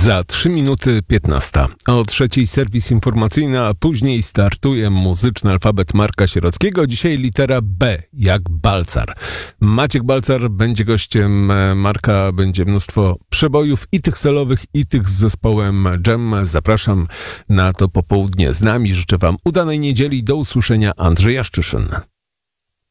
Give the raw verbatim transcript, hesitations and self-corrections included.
Za trzy minuty piętnasta. O trzeciej serwis informacyjny, a później startuje muzyczny alfabet Marka Sierockiego. Dzisiaj litera B, jak Balcar. Maciek Balcar będzie gościem Marka, będzie mnóstwo przebojów i tych solowych, i tych z zespołem Dżem. Zapraszam na to popołudnie z nami. Życzę wam udanej niedzieli. Do usłyszenia. Andrzej Jaszczyszyn.